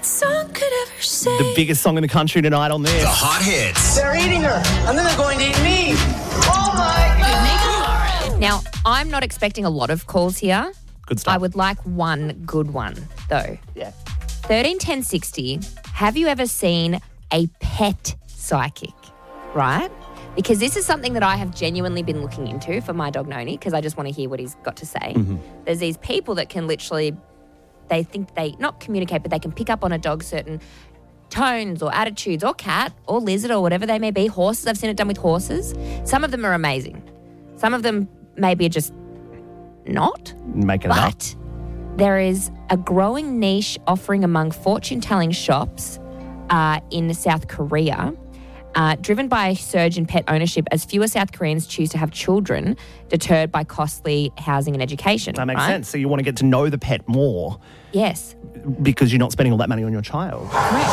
song could ever say. The biggest song in the country tonight on this. The hot hits. They're eating her, and then they're going to eat me. Oh, my God. Now, I'm not expecting a lot of calls here. Good stuff. I would like one good one, though. Yeah. 131060, have you ever seen a pet psychic, right? Because this is something that I have genuinely been looking into for my dog Noni, because I just want to hear what he's got to say. Mm-hmm. There's these people that can literally, they think they, not communicate, but they can pick up on a dog's certain tones or attitudes, or cat or lizard or whatever they may be. Horses, I've seen it done with horses. Some of them are amazing. Some of them maybe are just not. Making it up. But there is a growing niche offering among fortune-telling shops in South Korea, driven by a surge in pet ownership as fewer South Koreans choose to have children, deterred by costly housing and education. That makes right? sense. So you want to get to know the pet more Yes. because you're not spending all that money on your child.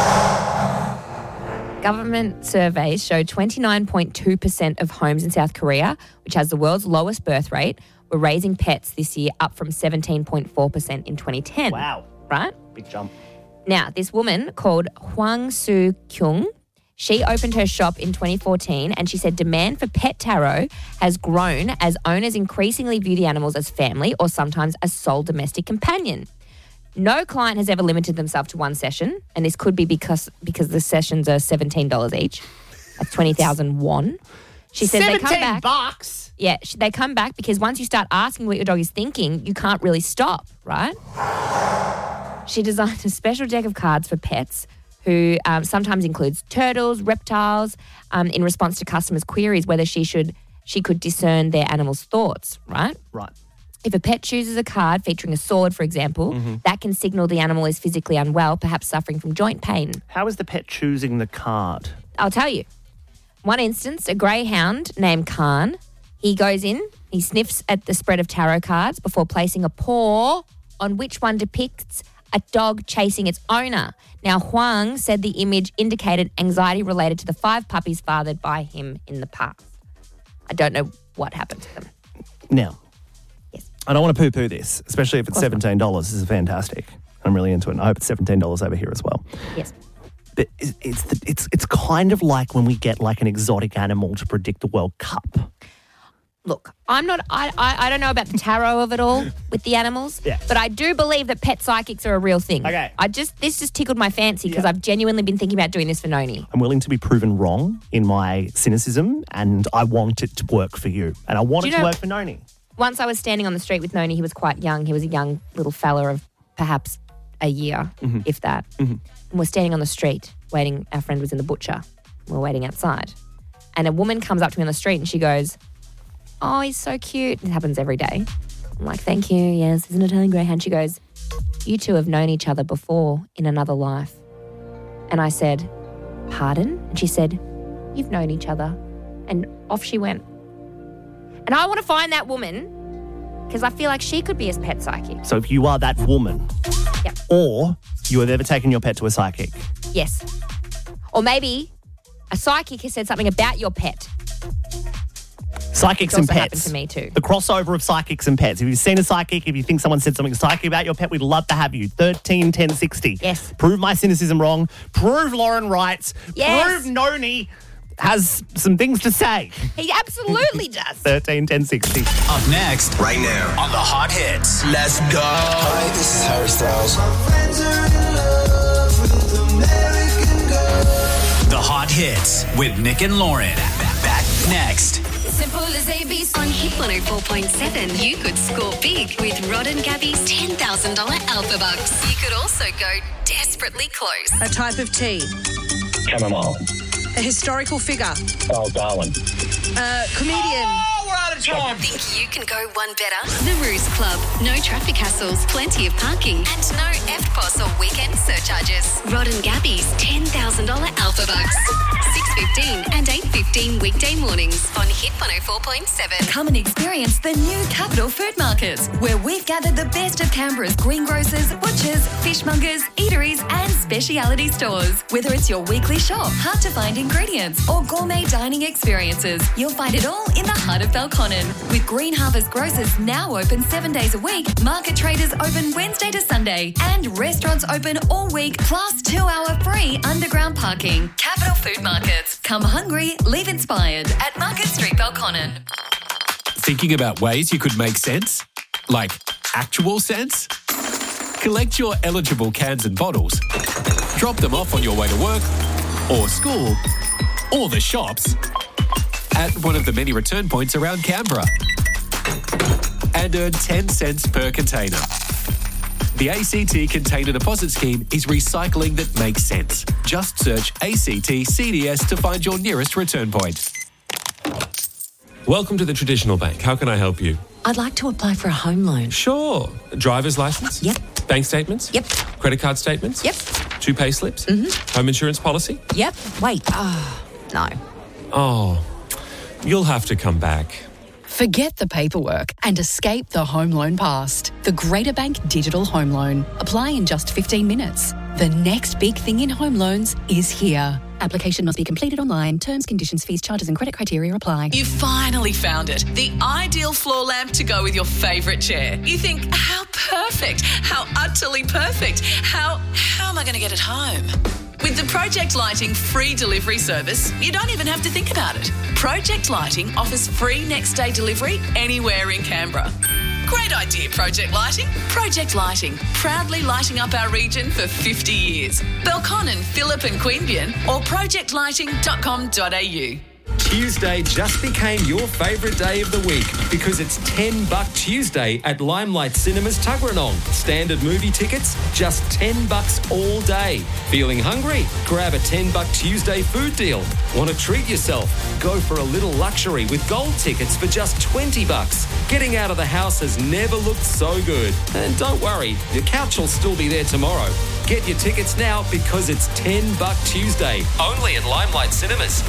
Government surveys show 29.2% of homes in South Korea, which has the world's lowest birth rate, were raising pets this year, up from 17.4% in 2010. Wow. Right? Big jump. Now, this woman called Hwang Soo-kyung, she opened her shop in 2014 and she said demand for pet tarot has grown as owners increasingly view the animals as family or sometimes as sole domestic companion. No client has ever limited themselves to one session, and this could be because the sessions are $17 each. That's 20,000 won. She says they come back. $17? Yeah, they come back because once you start asking what your dog is thinking, you can't really stop, right? She designed a special deck of cards for pets who sometimes includes turtles, reptiles, in response to customers' queries whether she could discern their animal's thoughts, right? Right. If a pet chooses a card featuring a sword, for example, that can signal the animal is physically unwell, perhaps suffering from joint pain. How is the pet choosing the card? I'll tell you. One instance, a greyhound named Khan, he goes in, he sniffs at the spread of tarot cards before placing a paw on which one depicts a dog chasing its owner. Now, Hwang said the image indicated anxiety related to the 5 puppies fathered by him in the past. I don't know what happened to them. Now, Yes. I don't want to poo-poo this, especially if it's $17. This is fantastic. I'm really into it. And I hope it's $17 over here as well. Yes. But it's kind of like when we get like an exotic animal to predict the World Cup. Look, I don't know about the tarot of it all with the animals, Yeah. but I do believe that pet psychics are a real thing. Okay. This just tickled my fancy because Yeah. I've genuinely been thinking about doing this for Noni. I'm willing to be proven wrong in my cynicism, and I want it to work for you. And I want Do it you to know- work for Noni. Once I was standing on the street with Noni, he was quite young. He was a young little fella of perhaps a year, if that. And we're standing on the street waiting. Our friend was in the butcher. We're waiting outside. And a woman comes up to me on the street and she goes, "Oh, he's so cute." It happens every day. I'm like, "Thank you. Yes, he's an Italian greyhound." She goes, "You two have known each other before in another life." And I said, "Pardon?" And she said, "You've known each other." And off she went. And I want to find that woman because I feel like she could be a pet psychic. So if you are that woman, Yep. or you have ever taken your pet to a psychic, Yes. Or maybe a psychic has said something about your pet. psychics It's and also happened pets. to me too. The crossover of psychics and pets. If you've seen a psychic, if you think someone said something psychic about your pet, we'd love to have you. 13 10 60. Yes. Prove my cynicism wrong. Prove Lauren right. Yes. Prove Noni has some things to say. He absolutely does. 13 10 60. Up next, right now, on the hot hits. Let's go. Hi, this is Harry Styles. The hot hits with Nick and Lauren. Back next. Simple as ABC. On Hit 104.7, you could score big with Rod and Gabby's $10,000 Alpha Bucks. You could also go desperately close. A type of tea. Chamomile. A historical figure. Oh, Darwin. A comedian. Think you can go one better? The Ruse Club. No traffic hassles, plenty of parking, and no EFTPOS or weekend surcharges. Rod and Gabby's $10,000 Alpha Bucks. 6:15 and 8:15 weekday mornings on Hit 104.7. Come and experience the new Capital Food Market, where we've gathered the best of Canberra's greengrocers, butchers, fishmongers, eateries and speciality stores. Whether it's your weekly shop, hard-to-find ingredients, or gourmet dining experiences, you'll find it all in the heart of Belconnen. With Green Harvest Grocers now open 7 days a week, market traders open Wednesday to Sunday, and restaurants open all week, plus 2-hour free underground parking. Capital Food Markets. Come hungry, leave inspired at Market Street, Belconnen. Thinking about ways you could make sense? Like actual sense? Collect your eligible cans and bottles, drop them off on your way to work or school or the shops at one of the many return points around Canberra and earn 10 cents per container. The ACT Container Deposit Scheme is recycling that makes sense. Just search ACT CDS to find your nearest return point. Welcome to the Traditional Bank. How can I help you? I'd like to apply for a home loan. Sure. Driver's license? Yep. Bank statements? Yep. Credit card statements? Yep. 2 pay slips? Mm-hmm. Home insurance policy? Yep. Wait. No. Oh, you'll have to come back. Forget the paperwork and escape the home loan past. The Greater Bank Digital Home Loan. Apply in just 15 minutes. The next big thing in home loans is here. Application must be completed online. Terms, conditions, fees, charges and credit criteria apply. You finally found it. The ideal floor lamp to go with your favourite chair. You think, how perfect, how utterly perfect, how am I going to get it home? With the Project Lighting free delivery service, you don't even have to think about it. Project Lighting offers free next day delivery anywhere in Canberra. Great idea, Project Lighting. Project Lighting, proudly lighting up our region for 50 years. Belconnen, Phillip and Queanbeyan or projectlighting.com.au. Tuesday just became your favourite day of the week because it's $10 Tuesday at Limelight Cinemas Tuggeranong. Standard movie tickets, just $10 all day. Feeling hungry? Grab a $10 Tuesday food deal. Want to treat yourself? Go for a little luxury with gold tickets for just $20. Getting out of the house has never looked so good. And don't worry, your couch will still be there tomorrow. Get your tickets now because it's $10 Tuesday, only at Limelight Cinemas.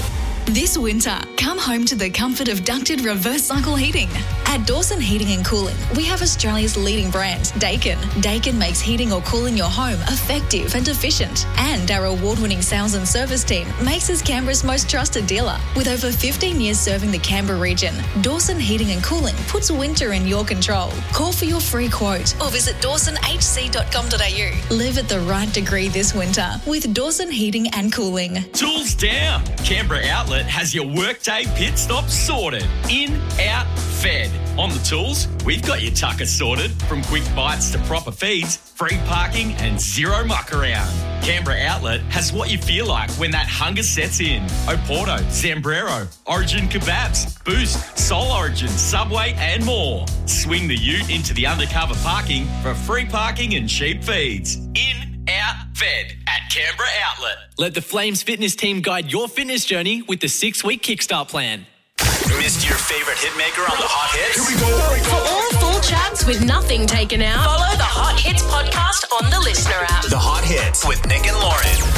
This winter, come home to the comfort of ducted reverse cycle heating. At Dawson Heating and Cooling, we have Australia's leading brand, Daikin. Daikin makes heating or cooling your home effective and efficient. And our award-winning sales and service team makes us Canberra's most trusted dealer. With over 15 years serving the Canberra region, Dawson Heating and Cooling puts winter in your control. Call for your free quote or visit dawsonhc.com.au. Live at the right degree this winter with Dawson Heating and Cooling. Tools down. Canberra Outlet has your workday pit stop sorted. In, out, fed. On the tools, we've got your tucker sorted. From quick bites to proper feeds, free parking and zero muck around. Canberra Outlet has what you feel like when that hunger sets in. Oporto, Zambrero, Origin Kebabs, Boost, Soul Origin, Subway and more. Swing the ute into the undercover parking for free parking and cheap feeds. In, out, fed at Canberra Outlet. Let the Flames fitness team guide your fitness journey with the 6-week Kickstart plan. Missed your favourite hitmaker on the Hot Hits? Here we go. For all full chats with nothing taken out, follow the Hot Hits podcast on the Listener app. The Hot Hits with Nick and Lauren.